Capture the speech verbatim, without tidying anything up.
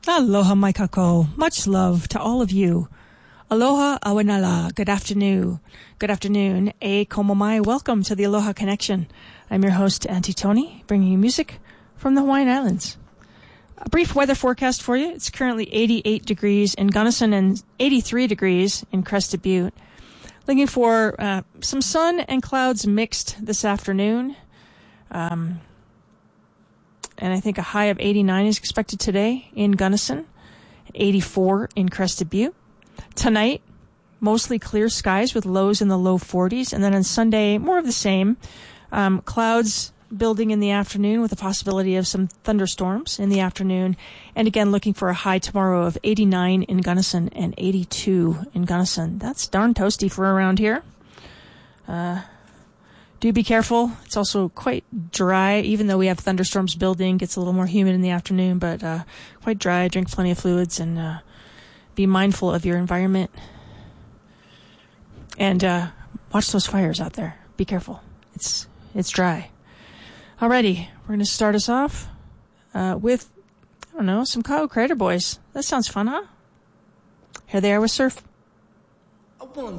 Aloha mai kako. Much love to all of you. Aloha awanala. Good afternoon. Good afternoon. E komo mai. Welcome to the Aloha Connection. I'm your host, Auntie Tony, bringing you music from the Hawaiian Islands. A brief weather forecast for you. It's currently eighty-eight degrees in Gunnison and eighty-three degrees in Crested Butte. Looking for uh, some sun and clouds mixed this afternoon. Um, and I think a high of eighty-nine is expected today in Gunnison, eighty-four in Crested Butte. Tonight, mostly clear skies with lows in the low forties. And then on Sunday, more of the same. Um, clouds building in the afternoon with a possibility of some thunderstorms in the afternoon. And again, looking for a high tomorrow of eighty-nine in Gunnison and eighty-two in Gunnison. That's darn toasty for around here. Uh, do be careful. It's also quite dry, even though we have thunderstorms building. Gets a little more humid in the afternoon, but uh, quite dry. Drink plenty of fluids and uh, be mindful of your environment. And uh, watch those fires out there. Be careful. It's it's dry. Alrighty, we're going to start us off uh, with, I don't know, some Ka'au Crater Boys. That sounds fun, huh? Here they are with Surf.